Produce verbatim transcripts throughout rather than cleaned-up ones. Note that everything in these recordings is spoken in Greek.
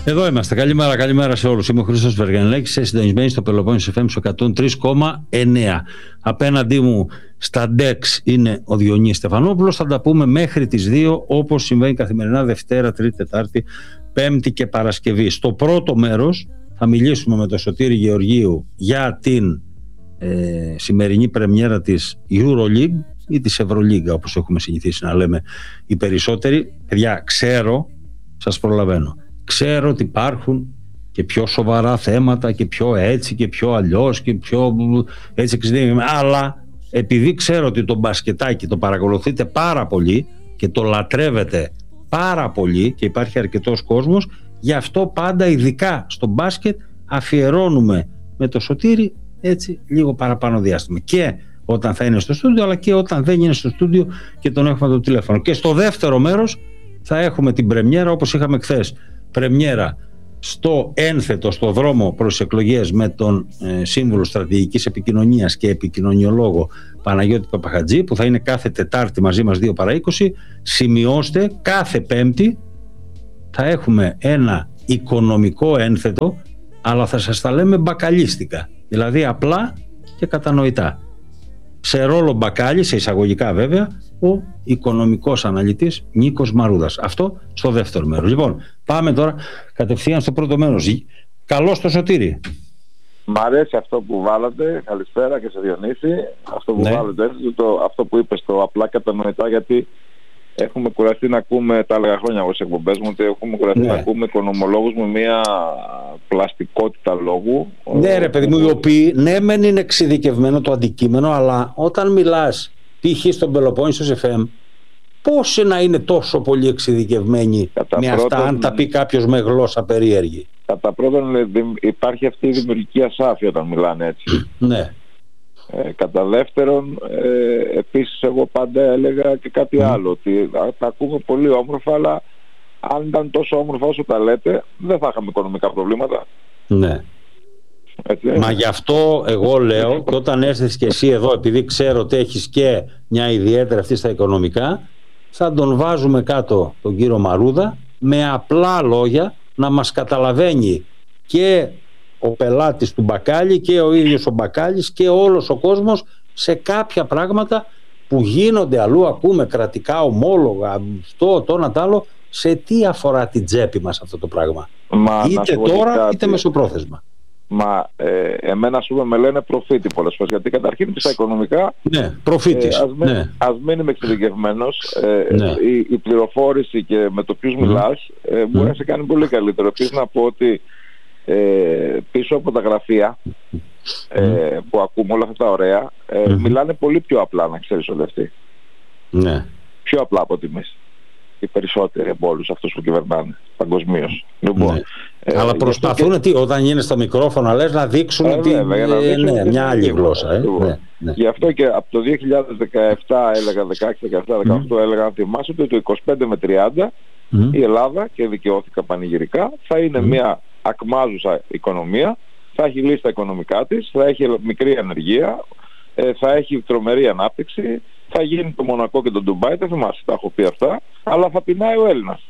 Εδώ είμαστε. Καλημέρα, καλημέρα σε όλους. Είμαι ο Χρήστος Βεργανηλάκης. Είστε συντονισμένοι στο Πελοπόννησο εφ εμ στο εκατόν τρία κόμμα εννέα. Απέναντί μου στα ντεξ είναι ο Διονύης Στεφανόπουλος. Θα τα πούμε μέχρι τις δύο, όπως συμβαίνει καθημερινά Δευτέρα, Τρίτη, Τετάρτη, Πέμπτη και Παρασκευή. Στο πρώτο μέρος θα μιλήσουμε με τον Σωτήρη Γεωργίου για την ε, σημερινή πρεμιέρα της EuroLeague ή της Ευρωλίγκα, όπως έχουμε συνηθίσει να λέμε οι περισσότεροι. Παιδιά, ξέρω, σας προλαβαίνω, ξέρω ότι υπάρχουν και πιο σοβαρά θέματα και πιο έτσι και πιο αλλιώς και πιο έτσι εξειδικευμένα, αλλά επειδή ξέρω ότι το μπασκετάκι το παρακολουθείτε πάρα πολύ και το λατρεύετε πάρα πολύ και υπάρχει αρκετός κόσμος, γι' αυτό πάντα ειδικά στο μπάσκετ αφιερώνουμε με το Σωτήρη έτσι λίγο παραπάνω διάστημα, και όταν θα είναι στο στούντιο αλλά και όταν δεν είναι στο στούντιο και τον έχουμε το τηλέφωνο. Και στο δεύτερο μέρος θα έχουμε την πρεμιέρα, όπως είχαμε χθες, πρεμιέρα στο ένθετο, στο δρόμο προς εκλογές, με τον ε, σύμβουλο στρατηγικής επικοινωνίας και επικοινωνιολόγο Παναγιώτη Παπαχατζή, που θα είναι κάθε Τετάρτη μαζί μας δύο παρά είκοσι. Σημειώστε, κάθε Πέμπτη θα έχουμε ένα οικονομικό ένθετο, αλλά θα σας τα λέμε μπακαλίστικα, δηλαδή απλά και κατανοητά. Σε ρόλο μπακάλι, σε εισαγωγικά βέβαια, ο οικονομικός αναλυτής Νίκος Μαρούδας. Αυτό στο δεύτερο μέρος. Λοιπόν, πάμε τώρα κατευθείαν στο πρώτο μέρος. Καλώς το Σωτήρη. Μ' αρέσει αυτό που βάλατε. Καλησπέρα και σε Διονύση. Αυτό που ναι. βάλατε, το, αυτό που είπες, το απλά κατανοητά, γιατί έχουμε κουραστεί να ακούμε, τα έλεγα χρόνια εγώ σε εκπομπές μου, ότι έχουμε κουραστεί ναι. να ακούμε οικονομολόγους με μια πλαστικότητα λόγου. Ναι, ρε παιδί μου, οι οποίοι ναι, μεν είναι εξειδικευμένο το αντικείμενο, αλλά όταν μιλάς π.χ. στον Πελοπόννησο εφ εμ, πώς να είναι τόσο πολύ εξειδικευμένοι κατά με πρώτον, αυτά, αν τα πει κάποιος με γλώσσα περίεργη? Κατά πρώτον, υπάρχει αυτή η δημιουργική ασάφεια όταν μιλάνε έτσι. Ναι. Ε, κατά δεύτερον, ε, επίσης εγώ πάντα έλεγα και κάτι mm. άλλο, ότι τα ακούμε πολύ όμορφα, αλλά αν ήταν τόσο όμορφα όσο τα λέτε, δεν θα είχαμε οικονομικά προβλήματα. Ναι. Έτσι, μα γι' αυτό εγώ λέω, και όταν έρθεις και εσύ εδώ, επειδή ξέρω ότι έχεις και μια ιδιαίτερη αυτή στα οικονομικά, θα τον βάζουμε κάτω τον κύριο Μαρούδα, με απλά λόγια να μας καταλαβαίνει και ο πελάτης του μπακάλι και ο ίδιος ο μπακάλης και όλος ο κόσμος σε κάποια πράγματα που γίνονται αλλού. Ακούμε κρατικά ομόλογα, αυτό, το ένα τ' άλλο. Σε τι αφορά την τσέπη μας αυτό το πράγμα? Μα, είτε τώρα κάτι, είτε μεσοπρόθεσμα. Μα ε, εμένα σου με λένε προφήτη πολλές φορές, γιατί καταρχήν στα οικονομικά ναι, προφήτης, ε, ας, μην, ναι. ας μην είμαι εξειδικευμένος, ε, ναι. η, η πληροφόρηση και με το ποιους mm. μιλάς ε, μπορεί mm. να σε κάνει πολύ καλύτερο. Επίσης να πω ότι Ε, πίσω από τα γραφεία ε, mm. που ακούμε όλα αυτά τα ωραία ε, mm. μιλάνε πολύ πιο απλά, να ξέρεις, όλοι αυτοί. Ναι. Πιο απλά από ότι εμείς, οι περισσότεροι από όλους αυτούς που κυβερνάνε παγκοσμίως. Λοιπόν, ναι. ε, αλλά προσπαθούν και... τι, όταν είναι στο μικρόφωνο λες, να δείξουν, ε, ότι βέβαια, να δείξουν ε, ναι, μια άλλη γλώσσα ε. ναι, ναι. Γι' αυτό και από το δύο χιλιάδες δεκαεπτά έλεγα, δεκαέξι, δεκαεπτά, δεκαοκτώ mm. έλεγα, να θυμάσαι ότι το είκοσι πέντε με τριάντα mm. η Ελλάδα, και δικαιώθηκα πανηγυρικά, θα είναι mm. μια ακμάζουσα οικονομία, θα έχει λύσει τα οικονομικά της, θα έχει μικρή ανεργία, ε, θα έχει τρομερή ανάπτυξη, θα γίνει το Μονακό και το Ντουμπάι, δεν θυμάσαι, τα έχω πει αυτά, αλλά θα πεινάει ο Έλληνας.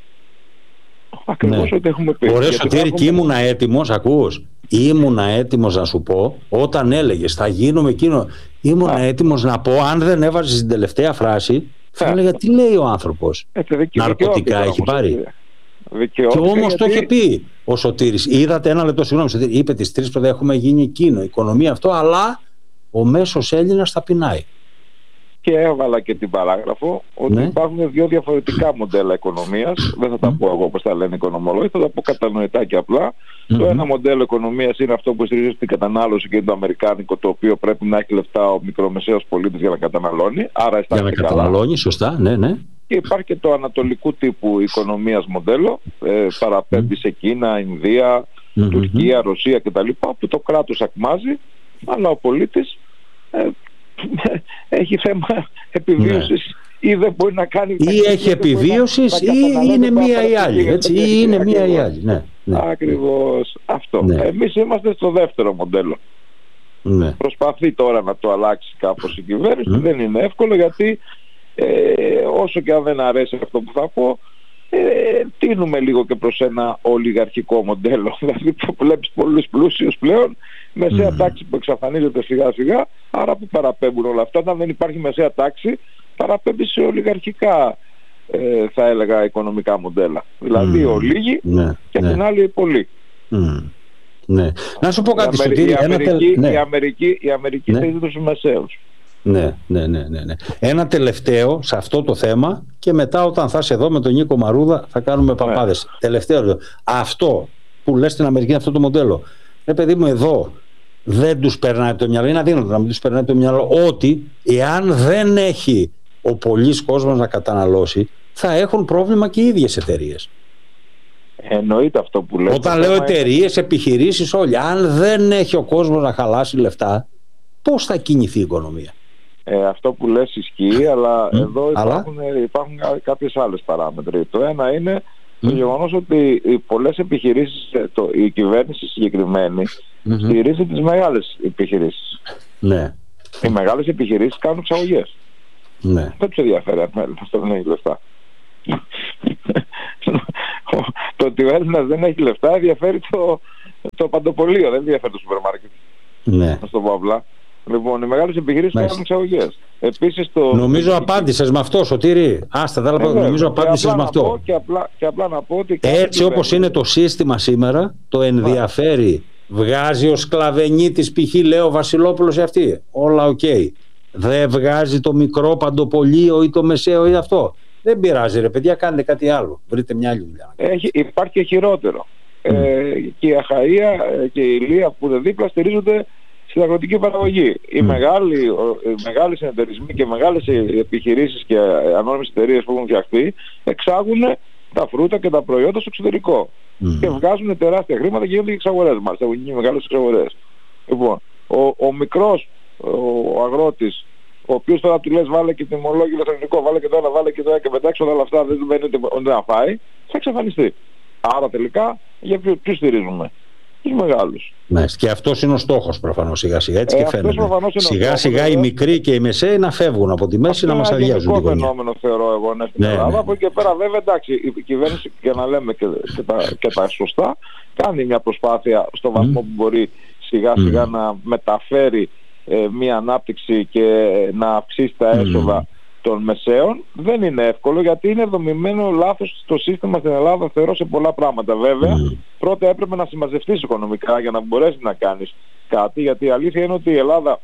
Ακριβώς ναι. ό,τι έχουμε πει. Ωραία, Σωτήρη, έχουμε... και ήμουνα έτοιμος, ακούς, ήμουνα έτοιμος να σου πω, όταν έλεγες θα γίνουμε εκείνο, ήμουνα Α. έτοιμος να πω, αν δεν έβαζες την τελευταία φράση, θα έλεγα τι λέει ο άνθρωπος. Ε, ναρκωτικά έχει πάρει. Και όμως γιατί... το είχε πει ο Σωτήρης. Είδατε, ένα λεπτό, συγγνώμη, Σωτήρη, είπε τις τρεις που έχουμε γίνει εκείνο, οικονομία αυτό, αλλά ο μέσος Έλληνας θα πεινάει. Και έβαλα και την παράγραφο ότι ναι. υπάρχουν δύο διαφορετικά μοντέλα οικονομίας. Δεν θα τα πω εγώ όπως τα λένε οι οικονομολόγοι, θα τα πω κατανοητά και απλά. Mm-hmm. Το ένα μοντέλο οικονομίας είναι αυτό που στηρίζει την κατανάλωση και είναι το αμερικάνικο, το οποίο πρέπει να έχει λεφτά ο μικρομεσαίος πολίτης για να καταναλώνει. Άρα για να καταναλώνει, καλά. Σωστά, ναι, ναι. Και υπάρχει και το ανατολικού τύπου οικονομίας μοντέλο, ε, παραπέμπει mm. σε Κίνα, Ινδία, mm-hmm. Τουρκία, Ρωσία κτλ. Που το κράτος ακμάζει, αλλά ο πολίτης ε, έχει θέμα επιβίωσης ναι. ή δεν μπορεί να κάνει... Ή έχει επιβίωσης ή είναι μία ή άλλη, έτσι, ή είναι μία ή άλλη. Ναι, ναι. Ακριβώς αυτό. Ναι. Εμείς είμαστε στο δεύτερο μοντέλο. Ναι. Προσπαθεί τώρα να το αλλάξει κάπως η κυβέρνηση, mm. δεν είναι εύκολο, γιατί Ε, όσο και αν δεν αρέσει αυτό που θα πω, ε, τίνουμε λίγο και προς ένα ολιγαρχικό μοντέλο. Δηλαδή βλέπεις πολλούς πλούσιους πλέον, μεσαία mm. τάξη που εξαφανίζεται σιγά σιγά, άρα που παραπέμπουν όλα αυτά. Όταν δεν υπάρχει μεσαία τάξη, παραπέμπει σε ολιγαρχικά, ε, θα έλεγα, οικονομικά μοντέλα. Δηλαδή mm. ο λίγοι ναι, και ναι. την άλλη οι πολλοί. Mm. Ναι. Να σου πω κάτι, η, Αμερική, η, Αμερική, ένα... η Αμερική, η Αμερική ναι. θέλει τους μεσαίους. Ναι, ναι, ναι, ναι, ναι. Ένα τελευταίο σε αυτό το θέμα και μετά όταν θα είσαι εδώ με τον Νίκο Μαρούδα θα κάνουμε παπάδες. Ναι. Τελευταίο. Αυτό που λες στην Αμερική, αυτό το μοντέλο. Ρε παιδί μου, εδώ δεν τους περνάει από το μυαλό. Είναι αδύνατο να μην τους περνάει από το μυαλό ότι εάν δεν έχει ο πολλής κόσμος να καταναλώσει, θα έχουν πρόβλημα και οι ίδιες εταιρείες. Εννοείται αυτό που λέω. Όταν λέω εταιρείες, επιχειρήσεις, όλοι. Αν δεν έχει ο κόσμος να χαλάσει λεφτά, πώς θα κινηθεί η οικονομία? Ε, αυτό που λες ισχύει, αλλά mm. εδώ υπάρχουν, αλλά... υπάρχουν κάποιες άλλες παράμετροι. Το ένα είναι mm. το γεγονός ότι οι πολλές επιχειρήσεις, το, η κυβέρνηση συγκεκριμένη, mm-hmm. στηρίζει τις μεγάλες επιχειρήσεις. Ναι. Οι μεγάλες επιχειρήσεις κάνουν εξαγωγές. Ναι. Δεν τους ενδιαφέρει αν αυτό δεν έχει λεφτά. Το ότι ο Έλληνας δεν έχει λεφτά ενδιαφέρει το, το παντοπολείο, δεν ενδιαφέρει το σούπερ μάρκετ. Ναι. Να στο πω απλά. Λοιπόν, οι μεγάλες επιχειρήσεις κάνουν εξαγωγές. Επίσης το... Νομίζω απάντησες με αυτό, Σωτήρη. Άστα, θα πω. Νομίζω απάντησες με αυτό. Και απλά, και απλά να πω ότι... Έτσι όπως είναι το σύστημα σήμερα, το ενδιαφέρει. Βγάζει ο σκλαβενίτης π.χ. λέει ο Βασιλόπουλος αυτή. Όλα οκ. Okay. Δεν βγάζει το μικρό παντοπολείο ή το μεσαίο ή αυτό. Δεν πειράζει, ρε παιδιά, κάνετε κάτι άλλο. Βρείτε μια άλλη δουλειά. Έχει, υπάρχει και χειρότερο. Mm. Ε, και η Αχαΐα και η Ηλία που είναι δίπλα στηρίζονται στην αγροτική παραγωγή. Mm. Οι, μεγάλοι, οι μεγάλοι συνεταιρισμοί και μεγάλες επιχειρήσεις και ανώνυμες εταιρείες που έχουν φτιαχτεί εξάγουν τα φρούτα και τα προϊόντα στο εξωτερικό. Mm. Και βγάζουν τεράστια χρήματα και γίνονται και εξαγορές. Μάλιστα, έχουν γίνει μεγάλες εξαγορές. Λοιπόν, ο, ο μικρός ο αγρότης, ο οποίος τώρα του λες βάλε και τιμολόγιο ηλεκτρονικό, βάλε και το ένα, βάλε και το ένα και πετάξει όλα αυτά, δεν του μένει ούτε να φάει, θα εξαφανιστεί. Άρα τελικά για ποιους ποιου στηρίζουμε? Τους μεγάλους. Ναι, και αυτός είναι ο στόχος προφανώς σιγά σιγά, έτσι ε, και φαίνεται. Σιγά σιγά οι μικροί και οι μεσαίοι να φεύγουν από τη μέση, να μας αδειάζουν. Αυτό είναι φαινόμενο θεωρώ εγώ ναι, στην ναι, Ελλάδα. Ναι. Από εκεί και πέρα βέβαια εντάξει, η κυβέρνηση, για να λέμε και, και, τα, και τα σωστά, κάνει μια προσπάθεια στο βαθμό mm. που μπορεί σιγά σιγά mm. να μεταφέρει ε, μια ανάπτυξη και να αυξήσει τα έσοδα mm. των μεσαίων. Δεν είναι εύκολο γιατί είναι δομημένο λάθος το σύστημα στην Ελλάδα, θεωρώ, σε πολλά πράγματα. Βέβαια, mm. πρώτα έπρεπε να συμμαζευτείς οικονομικά για να μπορέσεις να κάνεις κάτι, γιατί η αλήθεια είναι ότι η Ελλάδα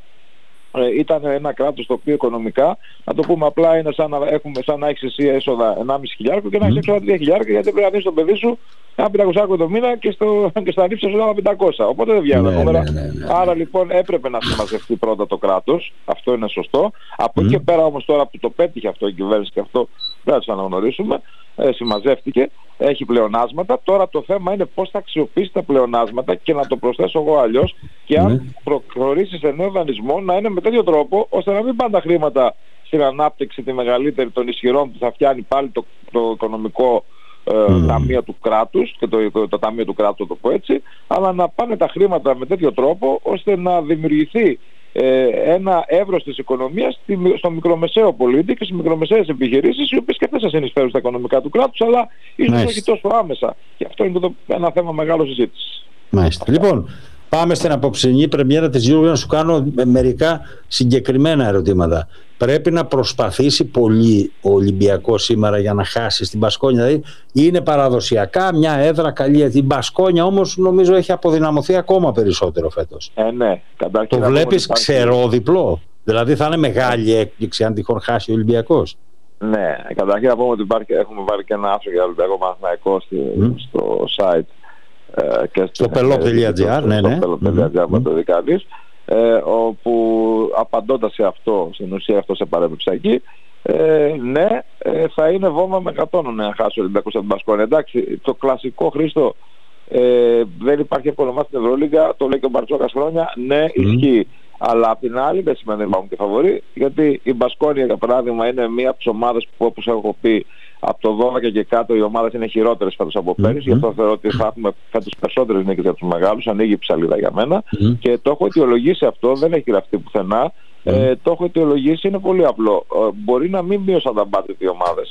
ε, ήταν ένα κράτος το οποίο οικονομικά, να το πούμε απλά, είναι σαν να, έχουμε, σαν να έχεις εσύ έσοδα ενάμιση χιλιάρικο και να έχεις έξοδα τρία χιλιάρικα, γιατί πρέπει να δίνεις το παιδί σου ένα πεντακόσια το μήνα και, στο, και στα νύψια σου ένα πεντακόσια. Οπότε δεν βγαίνουν τα νούμερα. Ναι, ναι, ναι. Άρα λοιπόν έπρεπε να συμμαζευτεί πρώτα το κράτος. Αυτό είναι σωστό. Από mm. εκεί και πέρα όμως τώρα που το πέτυχε αυτό η κυβέρνηση και αυτό πρέπει να το αναγνωρίσουμε, ε, συμμαζεύτηκε, έχει πλεονάσματα. Τώρα το θέμα είναι πώς θα αξιοποιήσει τα πλεονάσματα και να το προσθέσω εγώ αλλιώς και αν mm. προχωρήσει σε νέο δανεισμό να είναι με τέτοιο τρόπο ώστε να μην πάνε τα χρήματα στην ανάπτυξη τη μεγαλύτερη των ισχυρών που θα φτιάνει πάλι το, το οικονομικό Mm. ταμείο του κράτους και το, το, το ταμείο του κράτους, το πω έτσι, αλλά να πάνε τα χρήματα με τέτοιο τρόπο ώστε να δημιουργηθεί ε, ένα εύρος της οικονομίας στο μικρομεσαίο πολίτη και στις μικρομεσαίες επιχειρήσεις, οι οποίες και αυτές θα συνεισφέρουν στα οικονομικά του κράτους, αλλά ίσως όχι τόσο άμεσα. Και αυτό είναι το, ένα θέμα μεγάλο συζήτηση. Μάλιστα. Λοιπόν, πάμε στην απόψινή πρεμιέρα της Euro να σου κάνω μερικά συγκεκριμένα ερωτήματα. Πρέπει να προσπαθήσει πολύ ο Ολυμπιακός σήμερα για να χάσει στην Μπασκόνια? Δηλαδή είναι παραδοσιακά μια έδρα καλή. Την Μπασκόνια όμως νομίζω έχει αποδυναμωθεί ακόμα περισσότερο φέτος. Ε, ναι. Το βλέπεις υπάρχει... ξερόδιπλο? Δηλαδή θα είναι μεγάλη έκπληξη αν τυχόν χάσει ο Ολυμπιακός. Ναι. Καταρχήν να πούμε ότι υπάρχει, έχουμε βάλει και ένα άσο για Ολυμπιακό Παναθηναϊκό mm. στο site. Ε, και στο πελόπ τελεία τζι άρ, ναι, ναι. Στο πελόπ τελεία τζι άρ με το δικάλεις. Ε, όπου απαντώντας σε αυτό, στην ουσία αυτό σε παρέμβηψα εκεί, ε, ναι, ε, θα είναι βόμβα με εκατόν να χάσει ο Ολυμπιακός από την Μπασκόνια. Εντάξει, το κλασικό, Χρήστο, ε, δεν υπάρχει εύκολο στην Ευρωλίγκα, το λέει και ο Μπαρτσόκας χρόνια, ναι, mm. ισχύει. Αλλά απ' την άλλη δεν σημαίνει ότι υπάρχουν και φαβορί, γιατί η Μπασκόνια για παράδειγμα είναι μία από τις ομάδες που, όπως έχω πει, από το δώδεκα και κάτω οι ομάδες είναι χειρότερες φέτος από πέρυσι. Mm-hmm. Γι' αυτό θεωρώ ότι θα έχουμε φέτος περισσότερες νίκες για τους μεγάλους. Ανοίγει η ψαλίδα για μένα. Mm-hmm. Και το έχω αιτιολογήσει αυτό, δεν έχει γραφτεί πουθενά. Mm-hmm. Ε, το έχω αιτιολογήσει, είναι πολύ απλό. Ε, μπορεί να μην μείωσαν τα μπάτζετ οι ομάδες.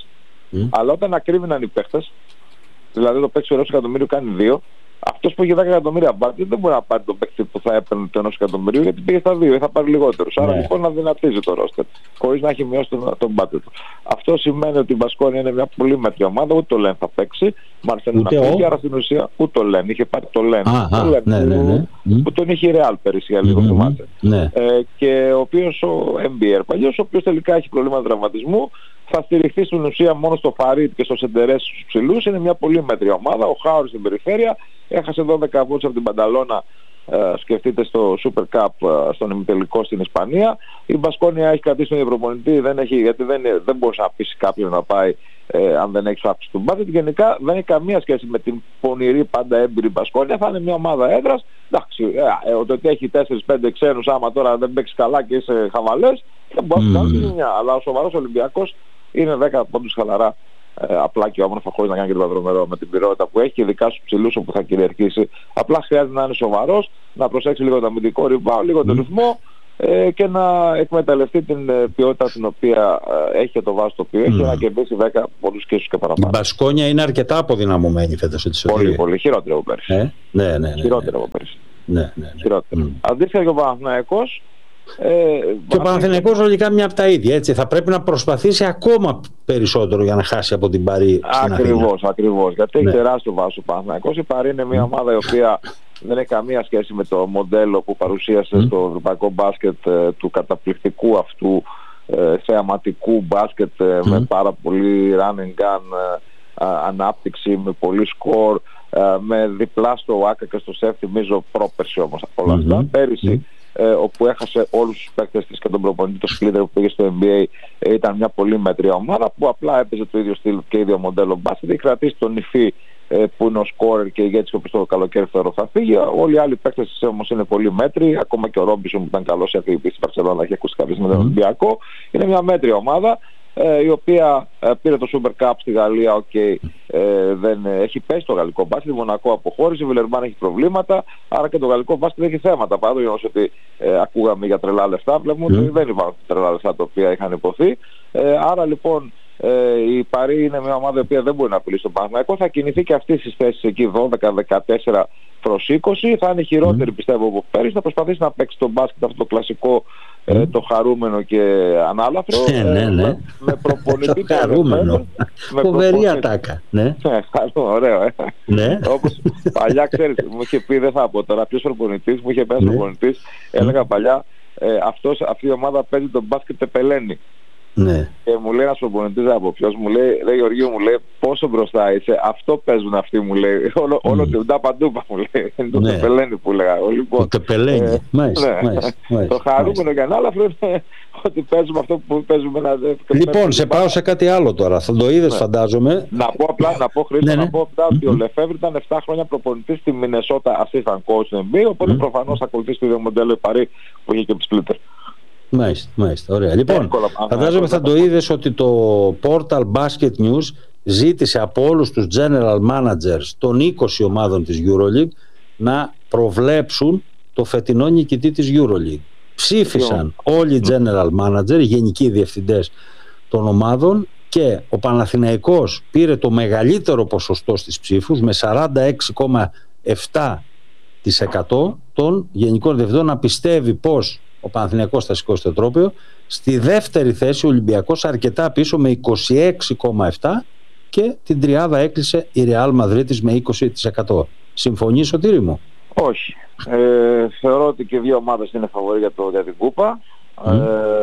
Mm. Αλλά όταν ακρίβηναν οι παίχτες, δηλαδή το παίξει ενός εκατομμύριου κάνει δύο, αυτός που έχει δέκα εκατομμύρια μπάτζετ δεν μπορεί να πάρει τον παίκτη που θα έπαιρνε το ενός εκατομμυρίου, γιατί πήγε στα δύο ή θα πάρει λιγότερους. Άρα Ναι. λοιπόν να δυνατίζει το ρόστερ χωρίς να έχει μειώσει τον, τον μπάτζετ του. Αυτό σημαίνει ότι η Μπασκόνια είναι μια πολύ μέτρια ομάδα, ούτε το Λεν θα παίξει. Μάλιστα είναι ένα παίκτη, άρα στην ουσία ούτε το Λεν. Είχε πάρει το Λεν. Α, το α, Λεν ναι, που, ναι, ναι. που τον είχε η Real πέρυσι για λίγο, Mm-hmm. θυμάστε. Ναι. Ε, και ο οποίος ο εμ μπι αρ παλιός, ο οποίος τελικά έχει προβλήματα τραυματισμού, θα στηριχθεί στην ουσία μόνο στο Φαρίτ και στο Σεντερές στους ψηλούς. Είναι μια πολύ μέτρια ομάδα. Ο Χάουρ στην περιφέρεια έχασε δώδεκα πόντους από την Πανταλώνα. Uh, σκεφτείτε στο Super Cup uh, στον ημιτελικό στην Ισπανία. Η Μπασκόνια έχει κρατήσει τον ίδιο προπονητή, δεν έχει, γιατί δεν, δεν μπορούσε να πείσει κάποιον να πάει ε, αν δεν έχει αύξηση του μπάτζετ. Γενικά δεν έχει καμία σχέση με την πονηρή πάντα έμπειρη Μπασκόνια. Θα είναι μια ομάδα έδρας. Εντάξει, ε, ε, ότι έχει τέσσερα πέντε ξένους, άμα τώρα δεν παίξει καλά και είσαι χαβαλές, δεν μπορεί να κάνει mm. μια. Αλλά ο σοβαρός Ολυμπιακός είναι δέκα πόντους χαλαρά. Ε, απλά και όμορφα χωρίς να κάνει και το παδρομερό με την πυρότητα που έχει και ειδικά στους ψηλούς όπου θα κυριαρχήσει. Απλά χρειάζεται να είναι σοβαρός, να προσέξει λίγο το αμυντικό rebound, λίγο το ρυθμό ε, και να εκμεταλλευτεί την ε, ποιότητα την οποία ε, έχει και το βάσο το οποίο έχει mm. και να κερδίσει δέκα πόντους και ίσως και παραπάνω. Η Μπασκόνια είναι αρκετά αποδυναμωμένη φέτος, έτσι. Πολύ, πολύ. Χειρότερο από πέρυσι. Ε? Ναι, ναι, ναι, χειρότερο από πέρυσι. Ναι, ναι, ναι. Χειρότερο. Mm. Αντίστοιχα και ο Παναθηναϊκός. Ε, και ο Παναθηναϊκός λογικά μια από τα ίδια, έτσι. Θα πρέπει να προσπαθήσει ακόμα περισσότερο για να χάσει από την Παρί. Ακριβώς, ακριβώς. Γιατί ναι. έχει τεράστιο βάσος ο Παναθηναϊκός. Η Παρί είναι μια ομάδα η οποία δεν έχει καμία σχέση με το μοντέλο που παρουσίασε mm. στο ευρωπαϊκό μπάσκετ ε, του καταπληκτικού αυτού ε, θεαματικού μπάσκετ ε, mm. με πάρα πολύ run and gun ε, ε, ανάπτυξη, με πολύ σκορ, ε, με διπλά στο Άκα και στο ΣΕΦ, θυμίζω πρόπερση όμως από όλα αυτά. Mm-hmm. Πέρυσι mm. Ε, όπου έχασε όλους τους παίκτες της και τον προπονητή το Σκλίτερ που πήγε στο N B A, ε, ήταν μια πολύ μέτρια ομάδα που απλά έπαιζε το ίδιο στυλ και ίδιο μοντέλο μπάσκετ. Έχει κρατήσει τον Ιφή ε, που είναι ο σκόρερ και ηγέτης που το καλοκαίρι θεωρώ θα φύγει. Όλοι οι άλλοι παίκτες της όμως είναι πολύ μέτριοι, ακόμα και ο Ρόμπισον που ήταν καλός γιατί στην Μπαρσελόνα έχει ακούσει κάποιες με τον Ολυμπιακό. Είναι μια μέτρια ομάδα ε, η οποία ε, πήρε το Super Cup στη Γαλλία, okay, ε, δεν ε, έχει πέσει το γαλλικό μπάσκετ, η Μονακό αποχώρησε, η Βιλερμπάν έχει προβλήματα, άρα και το γαλλικό μπάσκετ έχει θέματα. Παρά το γεγονός ότι ε, ακούγαμε για τρελά λεφτά, βλέπουμε mm. ότι δεν υπάρχουν τρελά λεφτά τα οποία είχαν υποθεί. Ε, άρα λοιπόν ε, η Παρί είναι μια ομάδα η οποία δεν μπορεί να απειλήσει τον Παναθηναϊκό, θα κινηθεί και αυτή στις θέσεις εκεί δώδεκα δεκατέσσερα προς είκοσι, θα είναι χειρότερη mm. πιστεύω από πέρυσι, θα προσπαθήσει να παίξει τον μπάσκετ αυτό το κλασικό, mm. ε, το χαρούμενο και ανάλαφρο, ε, ναι, ναι. με, με προπονητή το χαρούμενο, φοβερή ατάκα. Ναι, ωραίο, ε. Ναι. Όπως παλιά, ξέρεις, μου είχε πει, δεν θα πω τώρα ποιος προπονητής, μου είχε πει ένας ναι. προπονητής, έλεγα παλιά, ε, αυτός, αυτή η ομάδα παίζει τον μπάσκετ τεπελένει. Ναι. Και μου λέει ένας προπονητής από ποιος, μου λέει, ρε Γεωργίου, μου λέει, πόσο μπροστά είσαι, αυτό παίζουν αυτοί, μου λέει, όλο, mm. όλο την ντάπα ντούπα, μου λέει, είναι το ναι. τεπελένι που λέγα. Λοιπόν, το τεπελένι, ε, μάλιστα, ναι. μάλιστα, μάλιστα. Το χαρούμενο και ανάλαφρο είναι ότι παίζουμε αυτό που παίζουμε. Να, λοιπόν, σε πάω σε κάτι άλλο τώρα, θα το είδες ναι. φαντάζομαι. Να πω απλά, να πω Χρήστο, ναι, ναι. να πω απλά ότι mm-hmm. ο Λεφέβρη ήταν επτά χρόνια προπονητής στη Μινεσότα assistant coach του N B A, οπότε mm-hmm. προφανώς θα ακολουθήσει το ίδιο μοντέλο η Παρί που είχε και τη Splitter. Μάλιστα, μάλιστα, ωραία. Λοιπόν, φαντάζομαι θα το είδες ότι το Portal Basket News ζήτησε από όλους τους general managers των είκοσι ομάδων της EuroLeague να προβλέψουν το φετινό νικητή της EuroLeague. Ψήφισαν όλοι οι general manager, οι γενικοί διευθυντές των ομάδων, και ο Παναθηναϊκός πήρε το μεγαλύτερο ποσοστό στις ψήφους με σαράντα έξι κόμμα επτά τοις εκατό των γενικών διευθυντών να πιστεύει πως ο Παναθηναϊκός θα σηκώσει το τρόπαιο. Στη δεύτερη θέση ο Ολυμπιακός αρκετά πίσω με είκοσι έξι κόμμα επτά και την τριάδα έκλεισε η Real Μαδρίτης με είκοσι τοις εκατό. Συμφωνείς, Σωτήρη μου? Όχι. Ε, θεωρώ ότι και δύο ομάδες είναι φαβορί για, το, για την κούπα. Mm. Ε,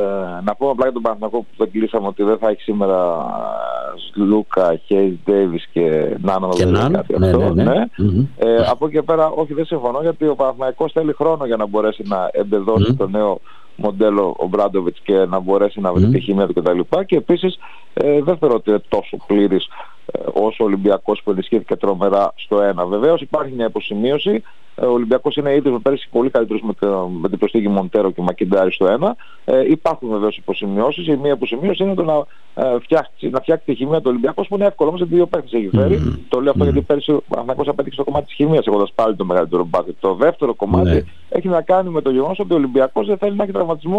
να πούμε απλά για τον Παναθηναϊκό που τον κλείσαμε ότι δεν θα έχει σήμερα Λούκα, Χέις, Ντέιβις και Νάνο. Και Νάν, ναι, ναι, ναι. ναι. Mm-hmm. Ε, από εκεί και πέρα όχι, δεν συμφωνώ, γιατί ο Παναθηναϊκός θέλει χρόνο για να μπορέσει να εμπεδώσει mm. το νέο μοντέλο ο Μπράντοβιτς και να μπορέσει να βρει mm. τη χημεία του κτλ. Και, και επίσης ε, δεν θεωρώ ότι είναι τόσο πλήρης ε, όσο ο Ολυμπιακός που ενισχύθηκε τρομερά στο ένα. Βεβαίως υπάρχει μια υποσημείωση. Ο Ολυμπιακός είναι ίδιος με πέρυσι πολύ καλύτερος με, το, με την προσθήκη Μοντέρο και Μακιντάρη στο ένα. Ε, υπάρχουν βεβαίως υποσημειώσεις. Η μία υποσημείωση είναι το να, ε, φτιάξει, να φτιάξει τη χημεία του Ολυμπιακός, που είναι εύκολο όμως, γιατί δύο παίκτες έχει φέρει. Mm. Το λέω αυτό mm. γιατί πέρυσι ο Παναθηναϊκός απέδειξε το κομμάτι της χημείας, έχοντας πάλι το μεγαλύτερο μπάσκετ. Το δεύτερο κομμάτι mm. έχει να κάνει με το γεγονός ότι ο Ολυμπιακός δεν θέλει να έχει τραυματισμό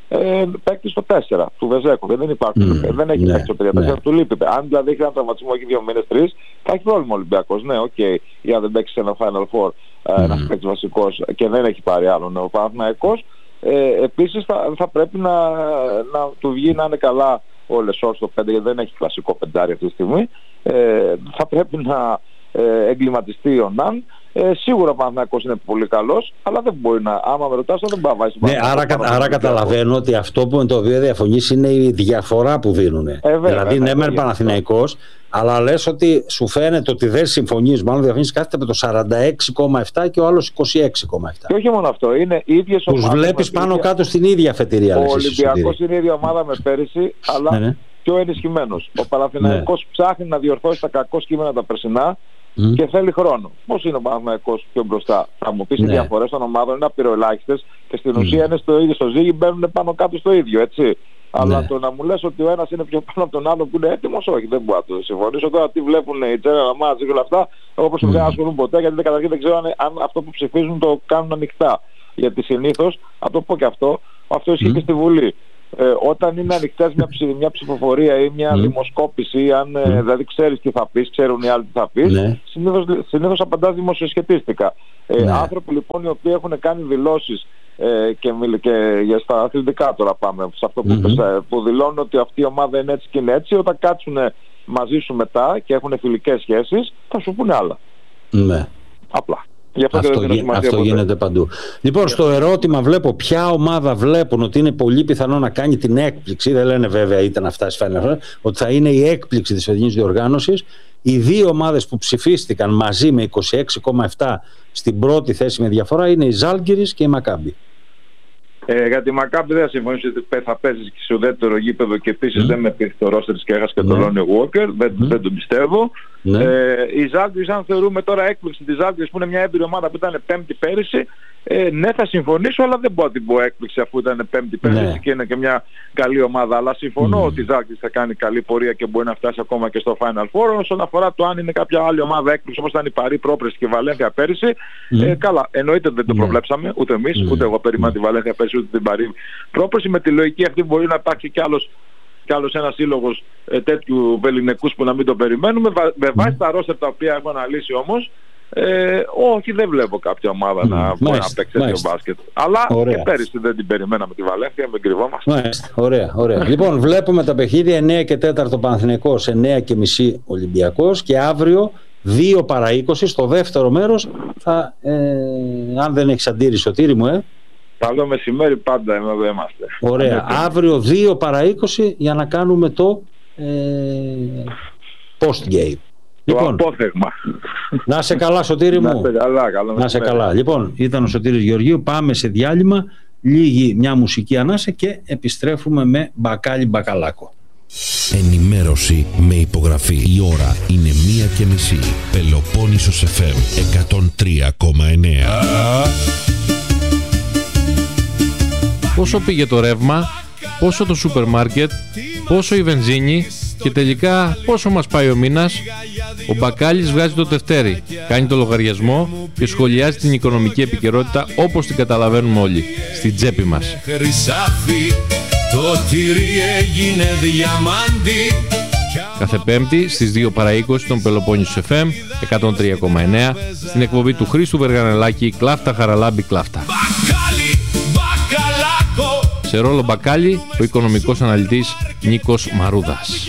ε, παίκτη στο τέσσερα του Βεζέκο. Δεν υπάρχουν. Mm, δεν έχει ναι, παίκτη στο τρία τέσσερα, ναι. Του λείπει. Αν δηλαδή έχει ένα τραυματισμό εκεί δύο μήνες, τρεις, θα έχει πρόβλημα ο Ολυμπιακός. Ναι, οκ, okay, για να δεν παίξει σε ένα Final Four mm. ένας παίκτης βασικός και δεν έχει πάρει άλλον ο Παναθηναϊκός. Ε, επίσης θα, θα πρέπει να, να του βγει να είναι καλά ο Λεσόρ στο πέντε, γιατί δεν έχει κλασικό πεντάρι αυτή τη στιγμή. Ε, θα πρέπει να ε, εγκληματιστεί ο Ναν. Ε, σίγουρα ο Παναθηναϊκός είναι πολύ καλός, αλλά δεν μπορεί να, άμα με ρωτάς, δεν πάει να βάζει. Ναι, άρα, κα, άρα καταλαβαίνω ότι αυτό που με το οποίο διαφωνείς είναι η διαφορά που δίνουν. Ε, δηλαδή, ναι, μεν Παναθηναϊκός, αλλά λες ότι σου φαίνεται ότι δεν συμφωνείς, μάλλον διαφωνείς, κάθεται με το σαράντα έξι κόμμα επτά και ο άλλος είκοσι έξι κόμμα επτά. Και όχι μόνο αυτό, είναι ίδιες ομάδες. Τους βλέπεις πάνω ίδια... κάτω στην ίδια αφετηρία. Ο Ολυμπιακός είναι η ίδια ομάδα με πέρυσι, αλλά ναι, ναι. πιο ενισχυμένος. Ο Παναθηναϊκός ναι. ψάχνει να διορθώσει τα κακό κείμενα τα περσινά. Mm. και θέλει χρόνο. Πώς είναι ο Παναθηναϊκός πιο μπροστά? Θα μου πεις, ναι. οι διαφορές των ομάδων είναι απειροελάχιστες και στην mm. ουσία είναι στο ίδιο, στο ζύγι μπαίνουν πάνω κάτω στο ίδιο, έτσι. Ναι. Αλλά το να μου λες ότι ο ένας είναι πιο πάνω από τον άλλο που είναι έτοιμος, όχι, δεν μπορώ να το συμφωνήσω. Τώρα τι βλέπουν οι General Managers και όλα αυτά, εγώ προσωπικά δεν mm. ασχολούν ποτέ, γιατί καταρχήν δεν ξέρω αν, αν αυτό που ψηφίζουν το κάνουν ανοιχτά. Γιατί συνήθως, θα το πω και αυτό, αυτό ισχύει mm. και στη Βουλή. Ε, όταν είναι ανοιχτές μια, ψη, μια ψηφοφορία ή μια mm. δημοσκόπηση, αν mm. ε, δηλαδή ξέρεις τι θα πεις, ξέρουν οι άλλοι τι θα πεις, mm. συνήθως, συνήθως απαντάς δημοσιοσχετίστικα. Ε, mm. Άνθρωποι λοιπόν οι οποίοι έχουν κάνει δηλώσεις ε, και, και για στα αθλητικά τώρα πάμε, σε αυτό που, mm-hmm. πες, που δηλώνουν ότι αυτή η ομάδα είναι έτσι και είναι έτσι, όταν κάτσουν μαζί σου μετά και έχουν φιλικές σχέσεις, θα σου πούνε άλλα. Ναι. Απλά. Αυτό, αυτό, γι, αυτό γίνεται παντού. Λοιπόν, yeah. στο ερώτημα βλέπω ποια ομάδα βλέπουν ότι είναι πολύ πιθανό να κάνει την έκπληξη, δεν λένε βέβαια είτε να φτάσει φαίνεται, ότι θα είναι η έκπληξη της φετινής διοργάνωσης. Οι δύο ομάδες που ψηφίστηκαν μαζί με είκοσι έξι κόμμα επτά στην πρώτη θέση με διαφορά είναι η Ζάλγκιρις και η Μακάμπι. Ε, για τη Μακάμπι δεν συμφωνήσω ότι θα παίζει και στο δεύτερο γήπεδο και επίσης mm. δεν με πείθει το ρόστερ της και έχασε και τον Lonnie Walker. Δεν, mm. δεν τον πιστεύω. Mm. Ε, η Ζάλγκιρις, αν θεωρούμε τώρα έκπληξη της Ζάλγκιρις που είναι μια έμπειρη ομάδα που ήταν πέμπτη πέρυσι, ε, ναι, θα συμφωνήσω, αλλά δεν μπορώ να την πω έκπληξη αφού ήταν πέμπτη πέρυσι mm. και είναι και μια καλή ομάδα. Αλλά συμφωνώ mm. ότι η Ζάλγκιρις θα κάνει καλή πορεία και μπορεί να φτάσει ακόμα και στο Final Four. Όσον αφορά το αν είναι κάποια άλλη ομάδα έκπληξη όπως ήταν η Παρί πρόπερση και η Βαλένθια πέρυσι, mm. ε, καλά, εννοείται δεν το προβλέψαμε ούτε εμείς, mm. ούτε εγώ περιμάνα τη Βαλένθια πέρυσι ούτε την Παρί πρόπερση. Με τη λογική αυτή μπορεί να υπάρξει κι άλλος κι άλλος ένας σύλλογος ε, τέτοιου βεληνικούς που να μην το περιμένουμε. Βα, με βάση mm. τα ρόστερ τα οποία έχω αναλύσει όμως, ε, όχι, δεν βλέπω κάποια ομάδα mm. να μπορεί μάλιστα, να παίξει τέτοιο μπάσκετ. Αλλά ωραία. Και πέρυσι δεν την περιμέναμε τη Βαλένθια, μην κρυβόμαστε. Μάλιστα, ωραία, ωραία. Λοιπόν, βλέπουμε τα παιχνίδια εννιά και τέσσερα Παναθηναϊκός, εννιά και μισή Ολυμπιακός και αύριο δύο παρά είκοσι στο δεύτερο μέρος. Θα, ε, αν δεν έχεις αντίρρηση, Σωτήρη μου, ε. Καλό μεσημέρι πάντα, εδώ είμαστε. Ωραία. Αύριο δύο παρά είκοσι για να κάνουμε το ε, post-game. Το λοιπόν, απόθεγμα. Να σε καλά, Σωτήρη μου. Να σε καλά, καλό να σε καλά. Λοιπόν, ήταν ο Σωτήρης Γεωργίου. Πάμε σε διάλειμμα, λίγη μια μουσική ανάσα και επιστρέφουμε με μπακάλι μπακαλάκο. Ενημέρωση με υπογραφή. Η ώρα είναι μία και μισή. Πελοπόννησος εφ εμ εκατόν τρία κόμμα εννέα. Πόσο πήγε το ρεύμα, πόσο το σούπερ μάρκετ, πόσο η βενζίνη και τελικά πόσο μας πάει ο μήνας. Ο Μπακάλης βγάζει το τευτέρι, κάνει το λογαριασμό και σχολιάζει την οικονομική επικαιρότητα όπως την καταλαβαίνουμε όλοι, στην τσέπη μας. Κάθε Πέμπτη στις δύο παρά είκοσι στον Πελοπόννησος εφ εμ εκατόν τρία κόμμα εννέα στην εκπομπή του Χρήστου Βεργανελάκη «Κλάφτα Χαραλάμπη Κλάφτα». Σε ρόλο Μπακάλι, ο οικονομικός αναλυτής Νίκος Μαρούδας.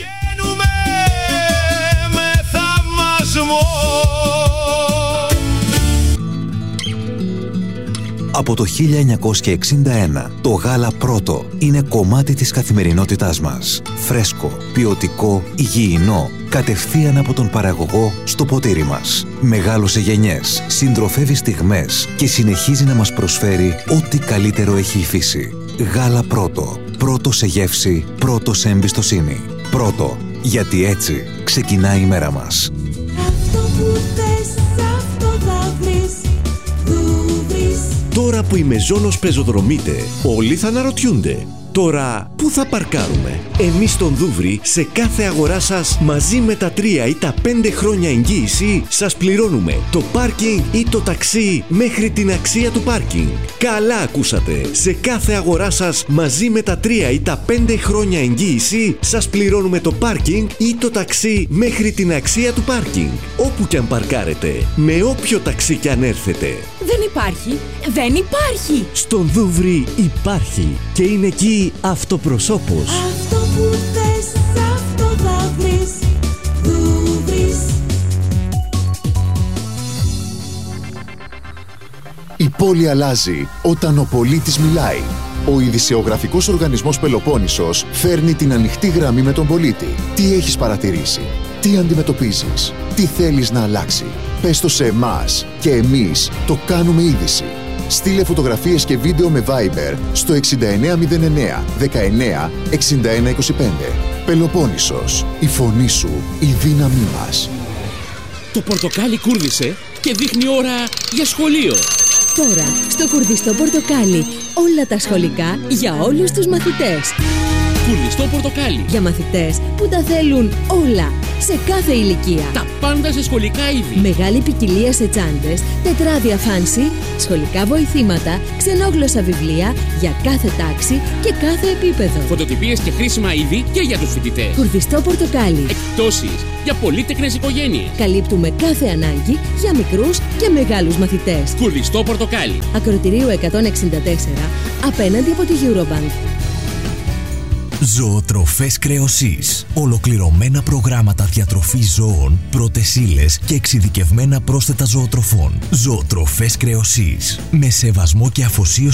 Από το χίλια εννιακόσια εξήντα ένα, το γάλα Πρώτο είναι κομμάτι της καθημερινότητάς μας. Φρέσκο, ποιοτικό, υγιεινό, κατευθείαν από τον παραγωγό στο ποτήρι μας. Μεγάλωσε γενιές, συντροφεύει στιγμές και συνεχίζει να μας προσφέρει ό,τι καλύτερο έχει η φύση. Γάλα Πρώτο. Πρώτο σε γεύση, πρώτο σε εμπιστοσύνη. Πρώτο, γιατί έτσι ξεκινάει η μέρα μας. Αυτό που θες, αυτό θα βρεις. Τώρα που η Μεζόνος πεζοδρομείται, όλοι θα αναρωτιούνται Τώρα, πού θα παρκάρουμε? Εμείς στον Δούβρι, σε κάθε αγορά σας, μαζί με τα τρία ή τα πέντε χρόνια εγγύηση, σας πληρώνουμε το πάρκινγκ ή το ταξί μέχρι την αξία του πάρκινγκ. Καλά ακούσατε! Σε κάθε αγορά σας, μαζί με τα τρία ή τα πέντε χρόνια εγγύηση, σας πληρώνουμε το πάρκινγκ ή το ταξί μέχρι την αξία του πάρκινγκ. Όπου κι αν παρκάρετε, με όποιο ταξί κι αν έρθετε. Δεν υπάρχει! Δεν υπάρχει! Στον Δούβρι υπάρχει και είναι εκεί αυτοπροσώπος. Αυτό που θες, αυτό θα βρεις. Δούβρις. Η πόλη αλλάζει όταν ο πολίτης μιλάει. Ο ειδησεογραφικός οργανισμός Πελοπόννησος φέρνει την ανοιχτή γραμμή με τον πολίτη. Τι έχεις παρατηρήσει? Τι αντιμετωπίζεις? Τι θέλεις να αλλάξει? Πες το σε εμάς και εμείς το κάνουμε είδηση. Στείλε φωτογραφίες και βίντεο με Viber στο εξήντα εννέα μηδέν εννέα δεκαεννέα εξήντα ένα είκοσι πέντε. Πελοπόννησος. Η φωνή σου, η δύναμή μας. Το πορτοκάλι κούρδισε και δείχνει ώρα για σχολείο. Τώρα, στο κουρδιστό πορτοκάλι, όλα τα σχολικά για όλους τους μαθητές. Κουρδιστό πορτοκάλι. Για μαθητές που τα θέλουν όλα, σε κάθε ηλικία. Τα πάντα σε σχολικά είδη. Μεγάλη ποικιλία σε τσάντες, τετράδια φάνση, σχολικά βοηθήματα, ξενόγλωσσα βιβλία για κάθε τάξη και κάθε επίπεδο. Φωτοτυπίες και χρήσιμα είδη και για τους φοιτητές. Κουρδιστό πορτοκάλι. Εκπτώσεις για πολύτεκνες οικογένειες. Καλύπτουμε κάθε ανάγκη για μικρούς και μεγάλους μαθητές. Κουρδιστό πορτοκάλι. Ακροτηρίου εκατόν εξήντα τέσσερα, απέναντι από τη Eurobank. Ζωοτροφές Κρεοσής. Ολοκληρωμένα προγράμματα διατροφής ζώων, πρώτες ύλες και εξειδικευμένα πρόσθετα ζωοτροφών. Ζωοτροφές Κρεοσής. Με σεβασμό και αφοσίωση